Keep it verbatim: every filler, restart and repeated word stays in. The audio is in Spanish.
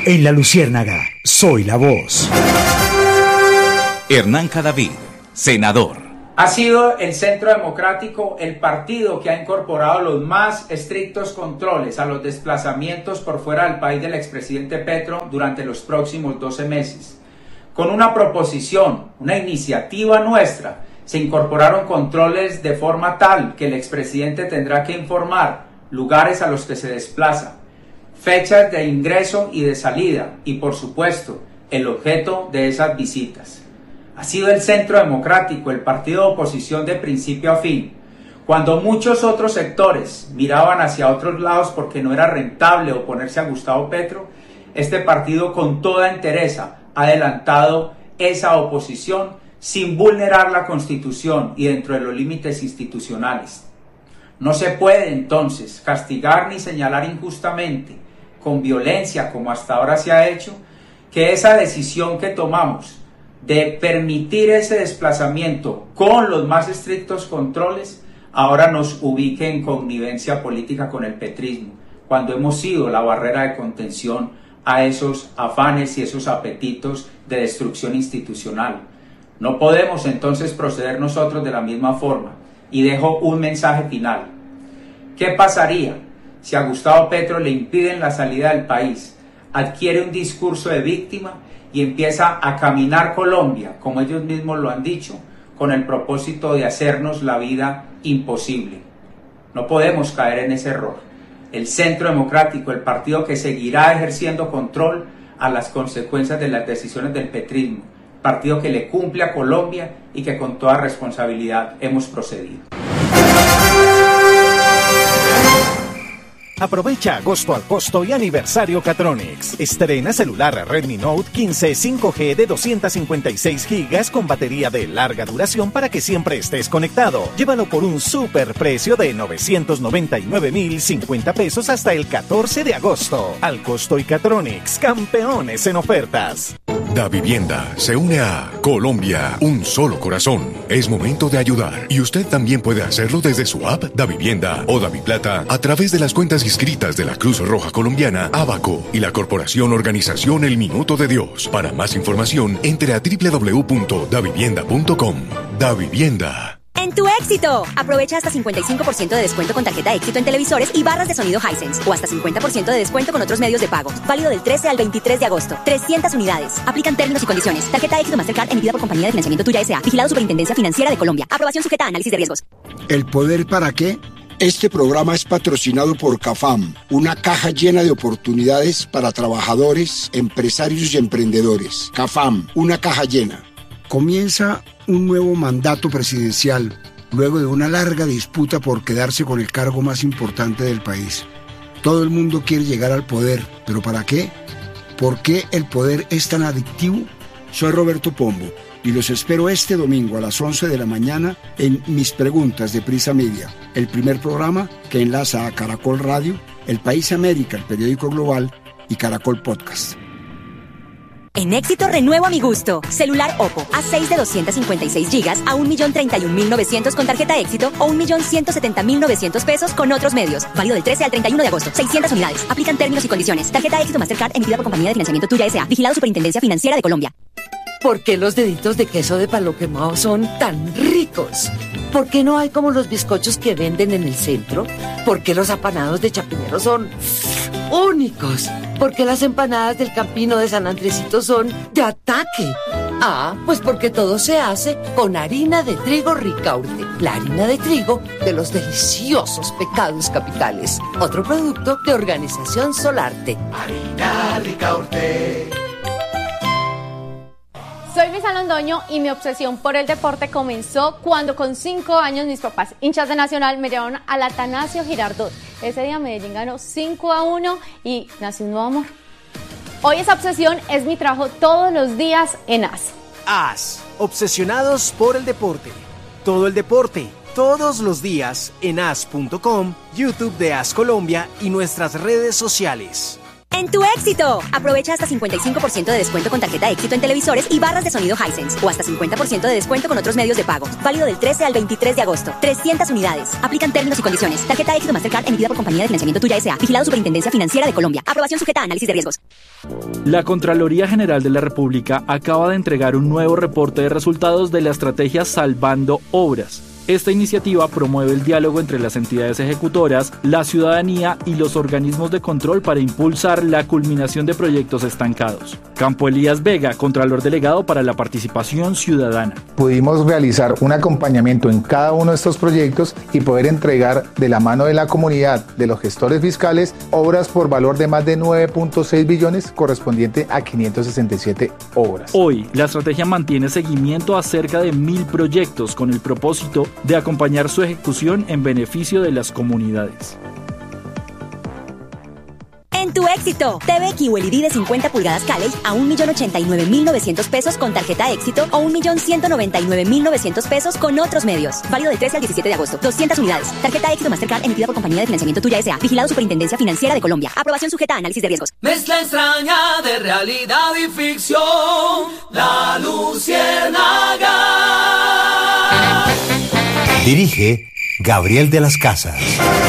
En La Luciérnaga, soy la voz. Hernán Cadavid, senador. Ha sido el Centro Democrático el partido que ha incorporado los más estrictos controles a los desplazamientos por fuera del país del expresidente Petro durante los próximos doce meses. Con una proposición, una iniciativa nuestra, se incorporaron controles de forma tal que el expresidente tendrá que informar lugares a los que se desplaza, fechas de ingreso y de salida y, por supuesto, el objeto de esas visitas. Ha sido el Centro Democrático el partido de oposición de principio a fin. Cuando muchos otros sectores miraban hacia otros lados porque no era rentable oponerse a Gustavo Petro, este partido con toda entereza ha adelantado esa oposición sin vulnerar la Constitución y dentro de los límites institucionales. No se puede entonces castigar ni señalar injustamente, con violencia como hasta ahora se ha hecho, que esa decisión que tomamos de permitir ese desplazamiento con los más estrictos controles ahora nos ubique en connivencia política con el petrismo, cuando hemos sido la barrera de contención a esos afanes y esos apetitos de destrucción institucional. No podemos entonces proceder nosotros de la misma forma. Y dejo un mensaje final. ¿Qué pasaría si a Gustavo Petro le impiden la salida del país, adquiere un discurso de víctima y empieza a caminar Colombia, como ellos mismos lo han dicho, con el propósito de hacernos la vida imposible? No podemos caer en ese error. El Centro Democrático, el partido que seguirá ejerciendo control a las consecuencias de las decisiones del petrismo, partido que le cumple a Colombia y que con toda responsabilidad hemos procedido. Aprovecha agosto al costo y aniversario Catronics. Estrena celular Redmi Note quince cinco G de doscientos cincuenta y seis gigas con batería de larga duración para que siempre estés conectado. Llévalo por un super precio de novecientos noventa y nueve mil cincuenta pesos hasta el catorce de agosto. Al costo y Catronics, campeones en ofertas. Davivienda se une a Colombia, un solo corazón. Es momento de ayudar y usted también puede hacerlo desde su app Davivienda o Daviplata a través de las cuentas inscritas de la Cruz Roja Colombiana, Abaco y la Corporación Organización El Minuto de Dios. Para más información, entre a doble u doble u doble u punto davivienda punto com. Davivienda. ¡En tu éxito! Aprovecha hasta cincuenta y cinco por ciento de descuento con tarjeta éxito en televisores y barras de sonido Hisense o hasta cincuenta por ciento de descuento con otros medios de pago. Válido del trece al veintitrés de agosto. trescientas unidades. Aplican términos y condiciones. Tarjeta éxito Mastercard emitida por Compañía de Financiamiento Tuya S A. Vigilado Superintendencia Financiera de Colombia. Aprobación sujeta a análisis de riesgos. ¿El poder para qué? Este programa es patrocinado por CAFAM, una caja llena de oportunidades para trabajadores, empresarios y emprendedores. CAFAM, una caja llena. Comienza un nuevo mandato presidencial, luego de una larga disputa por quedarse con el cargo más importante del país. Todo el mundo quiere llegar al poder, ¿pero para qué? ¿Por qué el poder es tan adictivo? Soy Roberto Pombo y los espero este domingo a las once de la mañana en Mis Preguntas de Prisa Media, el primer programa que enlaza a Caracol Radio, El País América, el periódico global, y Caracol Podcast. En éxito renuevo a mi gusto. Celular Oppo A seis de doscientos cincuenta y seis gigas a un millón treinta y un mil novecientos con tarjeta éxito o un millón ciento setenta mil novecientos pesos con otros medios. Válido del trece al treinta y uno de agosto. seiscientas unidades. Aplican términos y condiciones. Tarjeta éxito Mastercard emitida por Compañía de Financiamiento Tuya S A. Vigilado Superintendencia Financiera de Colombia. ¿Por qué los deditos de queso de palo quemado son tan ricos? ¿Por qué no hay como los bizcochos que venden en el centro? ¿Por qué los apanados de Chapinero son únicos? ¿Por qué las empanadas del Campino de San Andresito son de ataque? Ah, pues porque todo se hace con harina de trigo Ricaurte, la harina de trigo de los deliciosos pecados capitales. Otro producto de Organización Solarte. Harina Ricaurte. Soy Luisa Londoño y mi obsesión por el deporte comenzó cuando con cinco años mis papás, hinchas de Nacional, me llevaron al Atanasio Girardot. Ese día Medellín ganó cinco a uno y nació un nuevo amor. Hoy esa obsesión es mi trabajo todos los días en A S. A S, obsesionados por el deporte. Todo el deporte, todos los días en A S punto com, YouTube de A S Colombia y nuestras redes sociales. En Tu Éxito, aprovecha hasta cincuenta y cinco por ciento de descuento con tarjeta Éxito en televisores y barras de sonido Hisense o hasta cincuenta por ciento de descuento con otros medios de pago. Válido del trece al veintitrés de agosto. trescientas unidades. Aplican términos y condiciones. Tarjeta Éxito Mastercard emitida por Compañía de Financiamiento Tuya S A. Vigilado Superintendencia Financiera de Colombia. Aprobación sujeta a análisis de riesgos. La Contraloría General de la República acaba de entregar un nuevo reporte de resultados de la estrategia Salvando Obras. Esta iniciativa promueve el diálogo entre las entidades ejecutoras, la ciudadanía y los organismos de control para impulsar la culminación de proyectos estancados. Campo Elías Vega, Contralor Delegado para la Participación Ciudadana. Pudimos realizar un acompañamiento en cada uno de estos proyectos y poder entregar de la mano de la comunidad, de los gestores fiscales, obras por valor de más de nueve punto seis billones correspondiente a quinientas sesenta y siete obras. Hoy, la estrategia mantiene seguimiento a cerca de mil proyectos con el propósito de acompañar su ejecución en beneficio de las comunidades. En Tu Éxito, T V Q L E D de cincuenta pulgadas Caley a un millón ochenta y nueve mil novecientos pesos con tarjeta Éxito o un millón ciento noventa y nueve mil novecientos pesos con otros medios. Válido del trece al diecisiete de agosto. doscientas unidades. Tarjeta Éxito Mastercard emitida por Compañía de Financiamiento Tuya S A. Vigilado Superintendencia Financiera de Colombia. Aprobación sujeta a análisis de riesgos. Mezcla extraña de realidad y ficción. La Luciérnaga. Dirige Gabriel de las Casas.